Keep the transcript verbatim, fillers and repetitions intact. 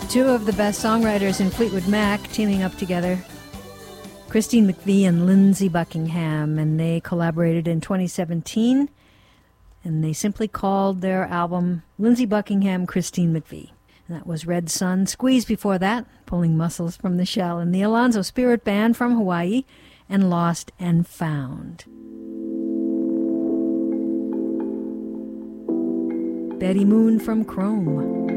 Two of the best songwriters in Fleetwood Mac teaming up together. Christine McVie and Lindsey Buckingham, and they collaborated in twenty seventeen, and they simply called their album Lindsey Buckingham, Christine McVie. And that was Red Sun. Squeeze before that, Pulling Muscles from the Shell, and the Alonzo Spirit Band from Hawaii, and Lost and Found. Betty Moon from Chrome.